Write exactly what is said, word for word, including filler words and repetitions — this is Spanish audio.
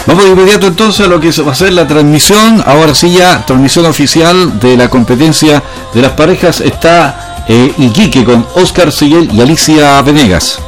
Vamos de inmediato entonces a lo que va a ser la transmisión. Ahora sí, ya transmisión oficial de la competencia de las parejas. Está eh, Iquique con Oscar Siguel y Alicia Venegas.